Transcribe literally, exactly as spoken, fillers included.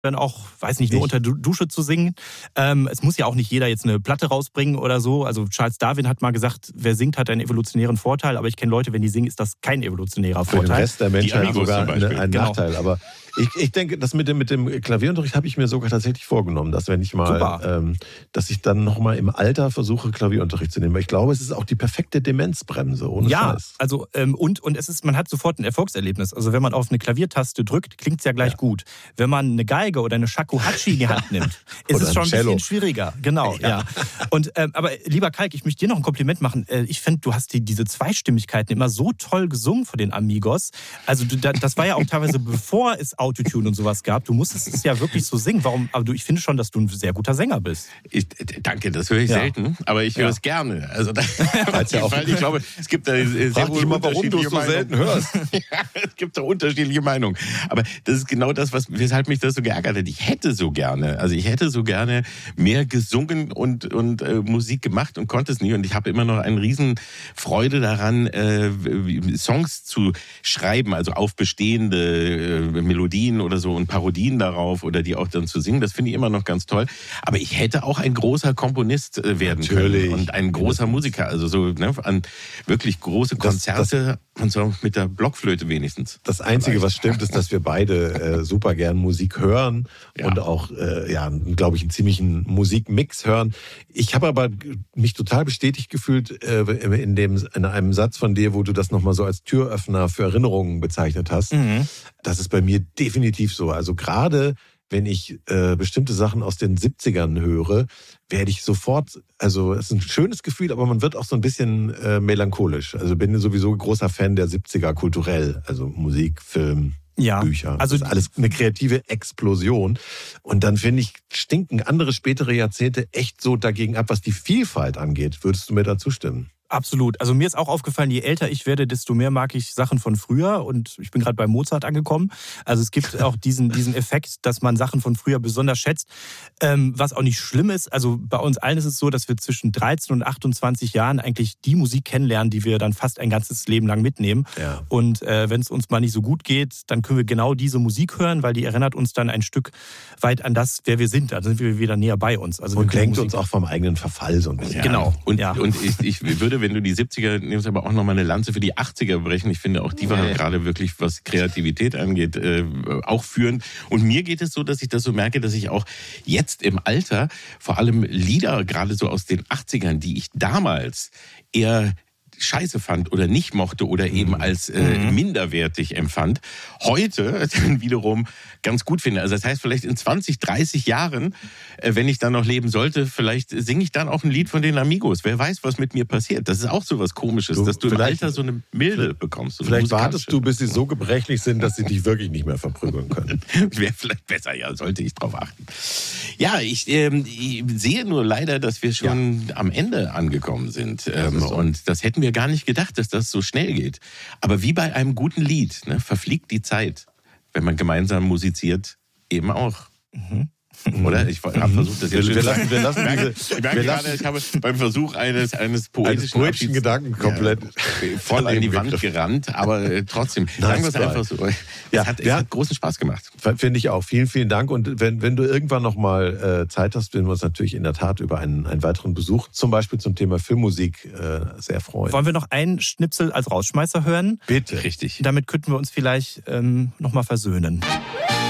dann auch, weiß nicht, nur unter Dusche zu singen. Ähm, es muss ja auch nicht jeder jetzt eine Platte rausbringen oder so. Also Charles Darwin hat mal gesagt, wer singt, hat einen evolutionären Vorteil. Aber ich kenne Leute, wenn die singen, ist das kein evolutionärer Vorteil. Für den Rest der Menschheit sogar eine, ein genau. Nachteil. Aber ich, ich denke, das mit dem, mit dem Klavierunterricht habe ich mir sogar tatsächlich vorgenommen, dass wenn ich mal, ähm, dass ich dann nochmal im Alter versuche, Klavierunterricht zu nehmen. Weil ich glaube, es ist auch die perfekte Demenzbremse, ohne Ja, Scheiß. also ähm, und, und es ist, man hat sofort ein Erfolgserlebnis. Also wenn man auf eine Klaviertaste drückt, klingt es ja gleich ja. gut. Wenn man eine Geige oder eine Shakuhachi in die Hand nimmt, ist es schon ein bisschen schwieriger. Genau, ja. ja. Und ähm, aber lieber Kalk, ich möchte dir noch ein Kompliment machen. Äh, ich finde, du hast die, diese Zweistimmigkeiten immer so toll gesungen von den Amigos. Also du, das war ja auch teilweise bevor es Autotune und sowas gab. Du musstest es ja wirklich so singen. Warum? Aber du, ich finde schon, dass du ein sehr guter Sänger bist. Ich, danke, das höre ich ja. selten, aber ich höre ja. es gerne. Also da, ja auch, ich glaube, es gibt da sehr Frag dich mal, warum du es so Meinungen. selten hörst. Ja, es gibt da unterschiedliche Meinungen. Aber das ist genau das, was, weshalb mich das so geärgert hat. Ich hätte so gerne, also ich hätte so gerne mehr gesungen und, und äh, Musik gemacht und konnte es nie. Und ich habe immer noch eine riesen Freude daran, äh, Songs zu schreiben, also auf bestehende äh, Melodien oder so und Parodien darauf oder die auch dann zu singen. Das finde ich immer noch ganz toll. Aber ich hätte auch ein großer Komponist äh, werden Natürlich. können und ein großer Musiker. Also so ne, an wirklich große Konzerte das, das, und so mit der Blockflöte wenigstens. Das Einzige, Vielleicht. was stimmt, ist, dass wir beide äh, super gern Musik hören ja. und auch, äh, ja, glaube ich, einen ziemlichen Musikmix hören. Ich habe aber mich total bestätigt gefühlt äh, in, dem, in einem Satz von dir, wo du das nochmal so als Türöffner für Erinnerungen bezeichnet hast. Mhm. Das ist bei mir definitiv so. Also gerade wenn ich äh, bestimmte Sachen aus den siebzigern höre, werde ich sofort, also es ist ein schönes Gefühl, aber man wird auch so ein bisschen äh, melancholisch. Also bin sowieso großer Fan der siebziger kulturell, also Musik, Film, ja, Bücher. Also das ist alles eine kreative Explosion. Und dann finde ich, stinken andere spätere Jahrzehnte echt so dagegen ab, was die Vielfalt angeht. Würdest du mir da zustimmen? Absolut. Also mir ist auch aufgefallen, je älter ich werde, desto mehr mag ich Sachen von früher. Und ich bin gerade bei Mozart angekommen. Also es gibt auch diesen, diesen Effekt, dass man Sachen von früher besonders schätzt. Ähm, was auch nicht schlimm ist. Also bei uns allen ist es so, dass wir zwischen dreizehn und achtundzwanzig Jahren eigentlich die Musik kennenlernen, die wir dann fast ein ganzes Leben lang mitnehmen. Ja. Und äh, wenn es uns mal nicht so gut geht, dann können wir genau diese Musik hören, weil die erinnert uns dann ein Stück weit an das, wer wir sind. Da sind wir wieder näher bei uns. Also und lenkt uns auch vom eigenen Verfall so ein bisschen. Ja. Genau. Und, ja. und ich, ich würde, wenn du die siebziger nimmst, aber auch nochmal eine Lanze für die achtziger brechen. Ich finde auch, die waren ja. gerade wirklich, was Kreativität angeht, äh, auch führend. Und mir geht es so, dass ich das so merke, dass ich auch jetzt im Alter vor allem Lieder, gerade so aus den achtzigern, die ich damals eher scheiße fand oder nicht mochte oder eben als äh, mhm. minderwertig empfand, heute dann wiederum ganz gut finde. Also das heißt, vielleicht in zwanzig, dreißig Jahren, äh, wenn ich dann noch leben sollte, vielleicht singe ich dann auch ein Lied von den Amigos. Wer weiß, was mit mir passiert. Das ist auch so was Komisches, du, dass du im Alter so eine Milde bekommst. So vielleicht wartest du, bis sie so gebrechlich sind, dass sie dich wirklich nicht mehr verprügeln können. Wäre vielleicht besser, ja, sollte ich drauf achten. Ja, ich, ähm, ich sehe nur leider, dass wir schon ja. am Ende angekommen sind. Ähm, das so. Und das hätten wir gar nicht gedacht, dass das so schnell geht. Aber wie bei einem guten Lied, ne, verfliegt die Zeit, wenn man gemeinsam musiziert, eben auch. Mhm. Oder? Ich habe versucht, das jetzt wir, wir lassen, wir lassen diese, ich merke wir gerade, lassen, ich habe beim Versuch eines, eines poetischen, eines poetischen Gedanken komplett ja, voll an die Wand gerannt, aber äh, trotzdem, sagen wir es einfach so. Es, ja, hat, es hat großen Spaß gemacht. Finde ich auch. Vielen, vielen Dank. Und wenn, wenn du irgendwann nochmal äh, Zeit hast, würden wir uns natürlich in der Tat über einen, einen weiteren Besuch, zum Beispiel zum Thema Filmmusik, äh, sehr freuen. Wollen wir noch einen Schnipsel als Rausschmeißer hören? Bitte. Richtig. Damit könnten wir uns vielleicht ähm, nochmal versöhnen.